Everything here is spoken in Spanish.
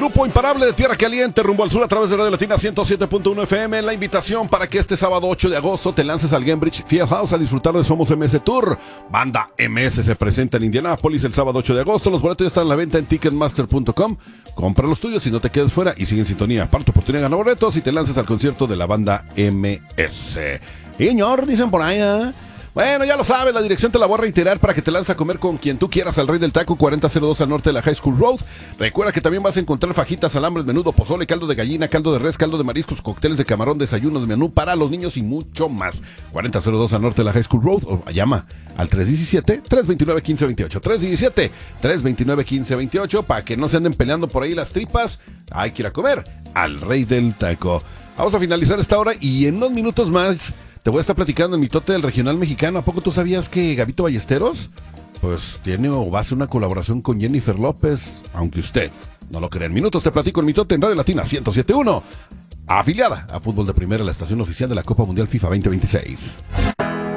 Grupo Imparable de Tierra Caliente rumbo al sur a través de Radio Latina 107.1 FM. La invitación para que este sábado 8 de agosto te lances al Gainbridge Fieldhouse a disfrutar de Somos MS Tour. Banda MS se presenta en Indianápolis el sábado 8 de agosto. Los boletos ya están a la venta en ticketmaster.com. Compra los tuyos y no te quedes fuera y sigue en sintonía. Para tu oportunidad de ganar boletos y te lances al concierto de la banda MS. Señor, dicen por ahí, ¿eh? Bueno, ya lo sabes, la dirección te la voy a reiterar para que te lances a comer con quien tú quieras al Rey del Taco, 4002 al norte de la High School Road. Recuerda que también vas a encontrar fajitas, alambres, menudo, pozole, caldo de gallina, caldo de res, caldo de mariscos, cócteles de camarón, desayuno de menú para los niños y mucho más. 4002 al norte de la High School Road o llama al 317-329-1528. 317-329-1528 para que no se anden peleando por ahí las tripas. Hay que ir a comer al Rey del Taco. Vamos a finalizar esta hora y en unos minutos más te voy a estar platicando el mitote del regional mexicano. ¿A poco tú sabías que Gabito Ballesteros pues tiene o va a hacer una colaboración con Jennifer López? Aunque usted no lo crea. En minutos te platico el mitote en Radio Latina 107.1, afiliada a Fútbol de Primera, la estación oficial de la Copa Mundial FIFA 2026.